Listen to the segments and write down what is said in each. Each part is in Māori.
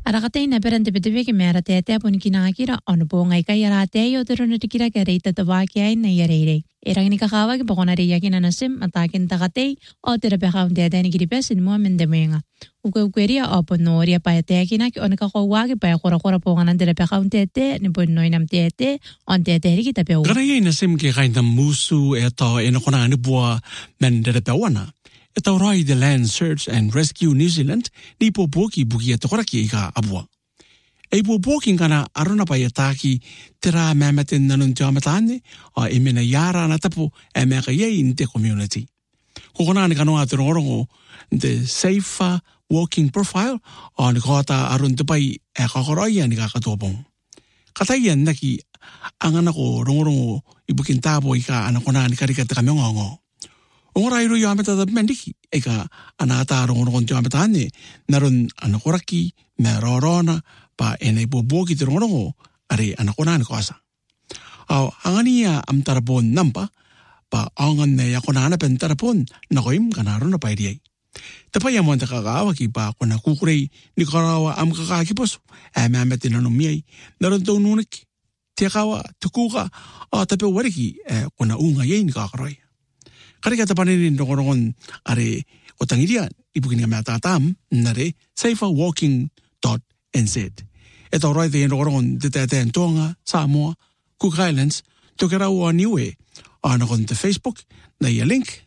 Arakatay na perante bedebeke mera tete pun kinakira ono po ngai kay yarate yo tero natikira kare tatawa kay na yarere. Erang ni kakawa ki pakonari yakin anasim atakin takatay o tera pekaw tete ni kiripesin mo mendemenga. Ukweria o ponoria pa tekina ki ono kakawa ki pa kora po nganan tera pekaw tete ni ponoy nam tete on tete ri kita peu. Karaya inasim ki kain tam musu eto enokona ni bua men tera pewana. Ito rai the Land Search and Rescue New Zealand ni po buki ito koraki ika abua. Ei po buki kana aruna pa yataki tira mamatin nanun tiamatane o imena yara na tapo e meka yei nte community. Kukona ni kanoa tirongorongo the Safer Walking Profile o ni kota arun tupai e kakoroya ni kakatopong. Katayan naki ang anako rongorongo ibukin tabo ika anakona ni karikata kamyongongo. Ongorai ro yameta da mendiki eka anata rongoron yametane naron anakoraki merorona pa ene boboki rongorongo are anakona ko asa. Aw angania am tarapon nampa pa angan ne yakona na pen tarapon nakoim kanaro na paidiyay. Tapaya mo kagawa ki pa kuna kukurei ni karawa am kakakipos amametin no miyay naron to nunik tiakawa tukuka tape wariki kuna unga yay ni kakaroy. Karika tapanin rongorongon are otangiria ibukin nga matatam nare saferwalking.nz. Ito rai de rongorongon deteten Tonga, Samoa, Cook Islands, tokerawa niwe anakon te Facebook na link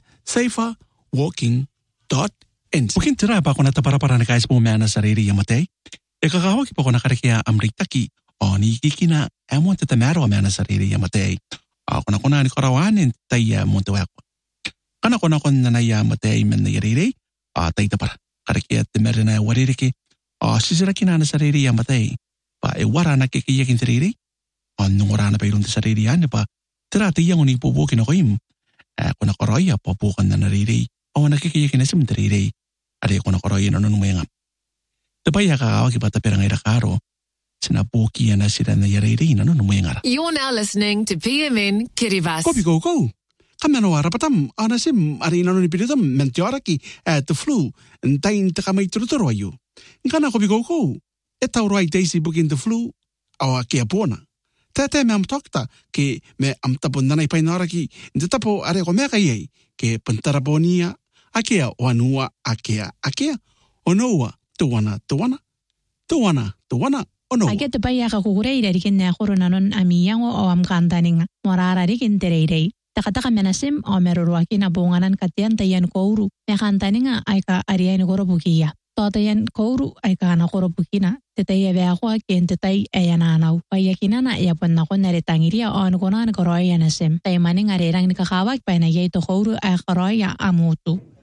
saferwalking.nz. Bukin tira pa ako natapara na kais mo na sarili yamatay. Ikakawag pa ako nakarikia amritaki o nikikina amon tatamero na sarili yamatay. Ako na kuna ni karawanin tayo montewako. Kana kuna na naya matay men na yariri, tayo tapara. Karikia timere na waririki, sisiraki na sarili yamatay. Pa wara na kikiyakin sarili, nung wara na pairong sarili yan, pa tirati yung unipubukin ako im. Kuna koroya, papukan na nariri, nakikiyakin na simentariri. Adi ako na koroya na nung mayangap. Tapaya kakawag ipatapirang irakaro, sinapuki na sila na yariri na nung mayangara. You're now listening to PMN Kiribati. Kopi go. Kamano arapatam anasim arina no nipitam mentioraki the flu ntain takamay turuturo ayu. Ngana kopi go. Eta urai daisy bukin the flu awa kia pona. Tete me am tokta ke me am tapon nanay painaraki ndetapo are ko meka yei ke pentarabonia akia wanua akia onoa tuwana ono. Ake te pai aka kukureira rikin na korona non amiyango o am kantaninga morara rikin tereirei. Takataka menasim o meruruaki na bunganan katian tayan kouru. Me kantaninga ay ka ariay ni korobukiya. Totayan kouru ay ka na korobukina. Tetay ebe ako akin tetay ayananaw. Payakina na iyapan na ko naritangiria o ano ko na koroya nasim. Tay maning arirang nikakawag pa na yay to kouru ay koroya amutu.